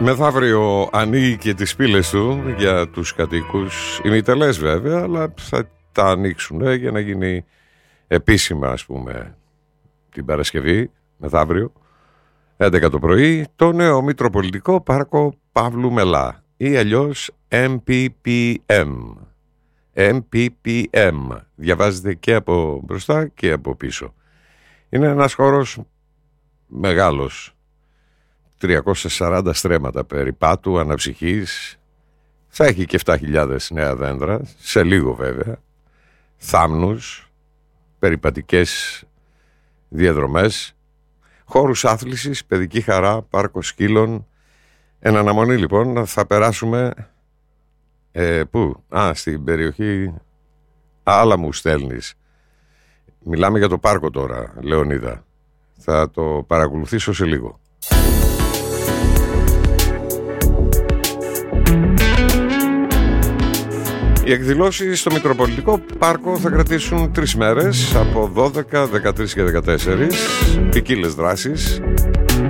Μεθαύριο ανοίγει και τις πύλες του για τους κατοίκους, ημιτελές βέβαια, αλλά θα τα ανοίξουν για να γίνει επίσημα, ας πούμε, την Παρασκευή, μεθαύριο, 11 το πρωί, το νέο Μητροπολιτικό Πάρκο Παύλου Μελά ή αλλιώς MPPM. MPPM. Διαβάζεται και από μπροστά και από πίσω. Είναι ένας χώρος μεγάλος. 340 στρέμματα περιπάτου, αναψυχής. Θα έχει και 7.000 νέα δέντρα, σε λίγο βέβαια. Θάμνους, περιπατικές διαδρομές, χώρους άθλησης, παιδική χαρά, πάρκο σκύλων. Εν αναμονή λοιπόν θα περάσουμε πού? Στην περιοχή άλλα μου στέλνεις. Μιλάμε για το πάρκο τώρα, Λεωνίδα. Θα το παρακολουθήσω σε λίγο. Οι εκδηλώσεις στο Μητροπολιτικό Πάρκο θα κρατήσουν 3 μέρες, από 12, 13 και 14, ποικίλες δράσεις.